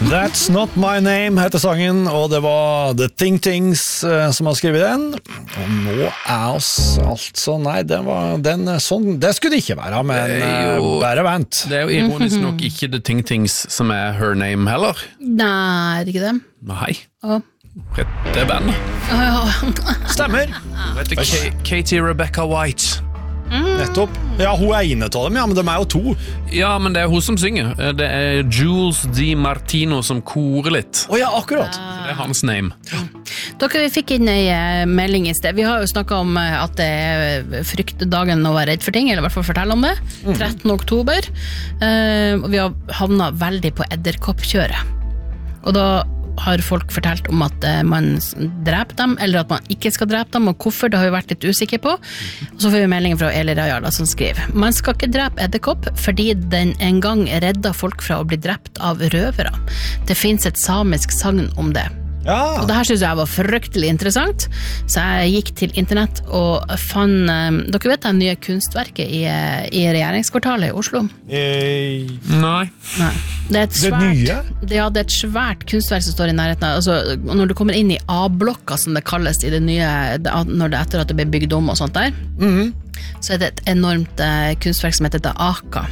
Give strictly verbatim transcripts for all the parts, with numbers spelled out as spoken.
That's Not My Name heter sangen, og det var The Ting Tings uh, som har skrivet den. Og nå er oss altså, nei, den var, den, sånn, det skulle det ikke være, men uh, bare vent. Det er jo ironisk nok ikke The Ting Tings som er her name heller. Nei, er det ikke det? Nei. Åh. Det er bandet. Stemmer. Katie Rebecca White. Mm. Nettopp. Ja, hun er inne til dem, ja, men de er jo to. Ja, men det er hun som synger. Det er Jules Di Martino som korer litt. Å ja, akkurat. Så det er hans name. Ja. Dere, vi fikk inn en melding i sted. Vi har jo snakket om at det er fryktdagen å være redd for ting, eller i hvert fall fortelle om det. trettende oktober. Og vi har havnet veldig på edderkoppkjøret. Og da har folk fortalt om at man dreper dem, eller at man ikke skal drepe dem, og hvorfor, det har vi vært litt usikker på. Og så får vi melding fra Eli Rajala som skriver: Man skal ikke drepe edderkopp fordi den en gang redda folk fra å bli drept av røvere. Det finnes et samisk sagn om det. Ja. Og det her synes jeg var fryktelig interessant, så jeg gikk til internett og fann, um, dere vet det nye kunstverket i, i regjeringskvartalet i Oslo? Eh, Nei. Nei. Det er et svært, det nye? Det, ja, det er et svært kunstverk som står i nærheten av, altså, når du kommer inn i A-blokka som det kalles i det nye, når det etter at det ble bygd om og sånt der, mm-hmm. så er det et enormt uh, kunstverk som heter Aka.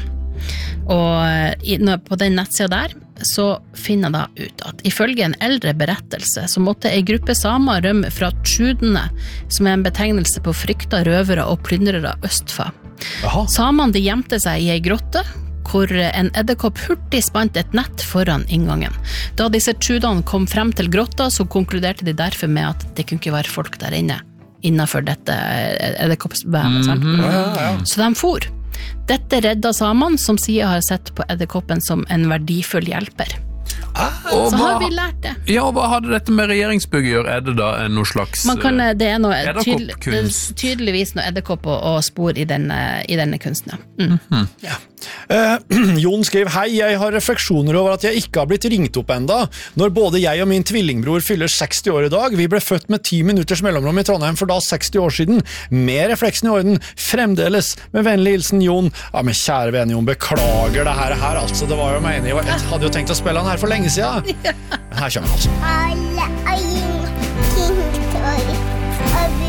Og i, når, på den nettsida der så finner jeg da ut at ifølge en eldre berettelse så måtte en gruppe samer rømme fra Tjudene, som er en betegnelse på frykta røvere og plyndrere østfa. Aha. Samene de gjemte seg i en grotte hvor en edderkopp hurtig spant et nett foran inngangen. Da disse Tjudene kom frem til grotta, så konkluderte de derfor med at det kunne ikke være folk der inne innenfor dette edderkoppsbandet. Mm-hmm. Ja, ja, ja. Så de for. Dette redda samene, som sier har sett på edderkoppen som en verdifull hjelper. Ah, så hva, har vi lært det. Ja, og hva hadde dette med regjeringsbygg å gjøre? Er det da noe slags Man kan, det er noe tydel, det er tydeligvis noe edderkopp og, og spor i denne, i denne kunsten. Mm. Mm-hmm. Ja. Uh, Jon skriver: Hei, jeg har refleksjoner over at jeg ikke har blitt ringt opp enda. Når både jeg og min tvillingbror fyller seksti år i dag. Vi ble født med ti minutters mellomrom i Trondheim for da seksti år siden. Med refleksen i orden, fremdeles. Med vennlig hilsen Jon. Ja, men kjære venn Jon, beklager det her, her altså. Det var jo meningen. Jeg hadde jo tenkt å spille den her for lenge siden. Her kommer den altså. Alle er ingen ting tøy.